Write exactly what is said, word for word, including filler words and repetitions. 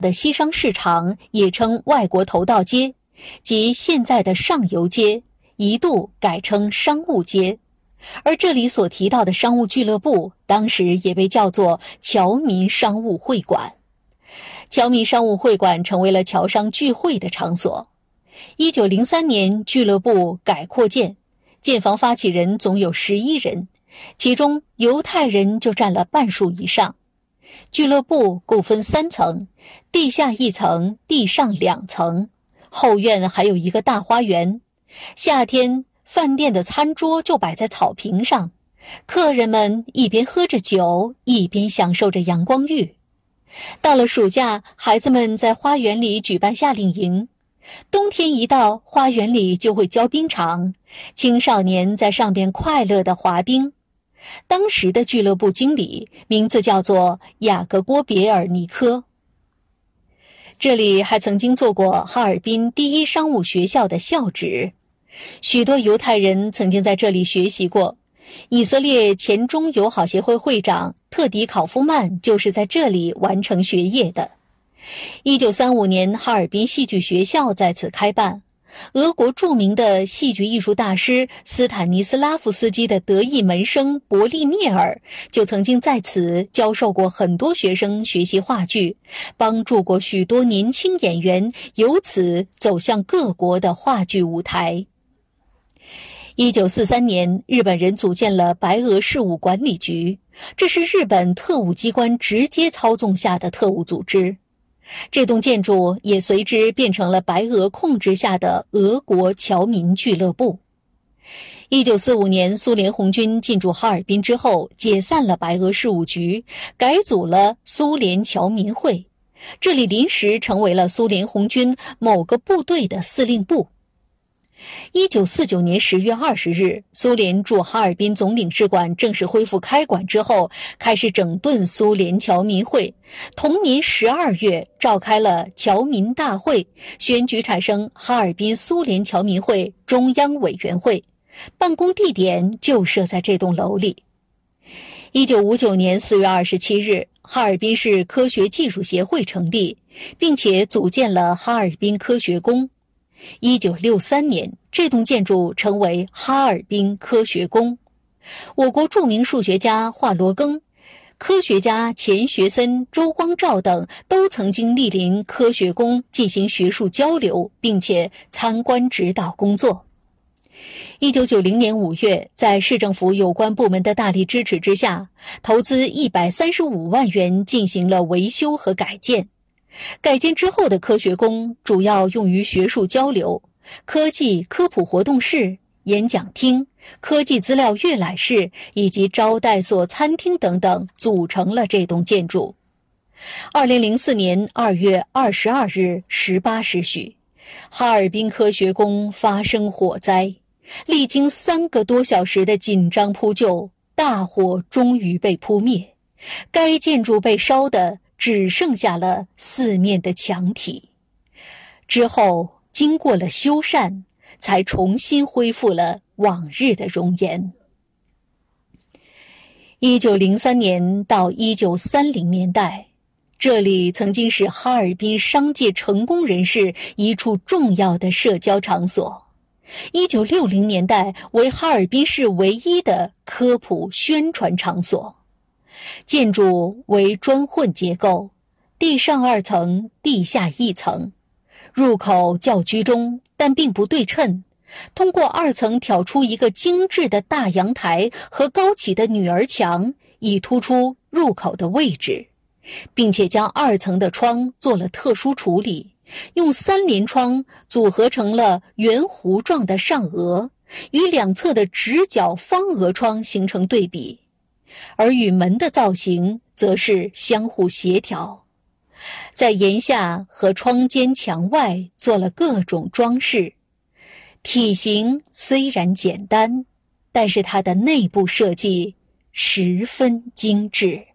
的西商市场也称外国头道街，即现在的上游街，一度改称商务街。而这里所提到的商务俱乐部，当时也被叫做侨民商务会馆。侨民商务会馆成为了侨商聚会的场所。一九零三年，俱乐部改扩建，建房发起人总有十一人，其中犹太人就占了半数以上。俱乐部共分三层，地下一层，地上两层，后院还有一个大花园。夏天，饭店的餐桌就摆在草坪上，客人们一边喝着酒，一边享受着阳光浴。到了暑假，孩子们在花园里举办夏令营。冬天一到，花园里就会浇冰场，青少年在上边快乐地滑冰。当时的俱乐部经理名字叫做雅各郭·别尔尼科。这里还曾经做过哈尔滨第一商务学校的校址，许多犹太人曾经在这里学习过。以色列前中友好协会会长特迪考夫曼就是在这里完成学业的。一九三五年，哈尔滨戏剧学校在此开办。俄国著名的戏剧艺术大师斯坦尼斯拉夫斯基的得意门生伯利涅尔就曾经在此教授过很多学生学习话剧，帮助过许多年轻演员由此走向各国的话剧舞台。一九四三年，日本人组建了白俄事务管理局，这是日本特务机关直接操纵下的特务组织。这栋建筑也随之变成了白俄控制下的俄国侨民俱乐部。一九四五年，苏联红军进驻哈尔滨之后，解散了白俄事务局，改组了苏联侨民会，这里临时成为了苏联红军某个部队的司令部。一九四九年十月二十日，苏联驻哈尔滨总领事馆正式恢复开馆之后，开始整顿苏联侨民会。同年十二月，召开了侨民大会，选举产生哈尔滨苏联侨民会中央委员会，办公地点就设在这栋楼里。一九五九年四月二十七日，哈尔滨市科学技术协会成立，并且组建了哈尔滨科学宫。一九六三年，这栋建筑成为哈尔滨科学宫。我国著名数学家华罗庚、科学家钱学森、周光召等都曾经莅临科学宫进行学术交流，并且参观指导工作。一九九零年五月，在市政府有关部门的大力支持之下，投资一百三十五万元进行了维修和改建。改建之后的科学宫主要用于学术交流，科技科普活动室、演讲厅、科技资料阅览室以及招待所、餐厅等等组成了这栋建筑。二零零四年二月二十二日十八时许，哈尔滨科学宫发生火灾，历经三个多小时的紧张扑救，大火终于被扑灭，该建筑被烧得只剩下了四面的墙体。之后经过了修缮，才重新恢复了往日的容颜。一九零三年到一九三零年代，这里曾经是哈尔滨商界成功人士一处重要的社交场所。一九六零年代为哈尔滨市唯一的科普宣传场所。建筑为砖混结构，地上二层，地下一层，入口较居中，但并不对称。通过二层挑出一个精致的大阳台和高起的女儿墙，以突出入口的位置，并且将二层的窗做了特殊处理，用三联窗组合成了圆弧状的上额，与两侧的直角方额窗形成对比。而与门的造型则是相互协调，在檐下和窗间墙外做了各种装饰。体型虽然简单，但是它的内部设计十分精致。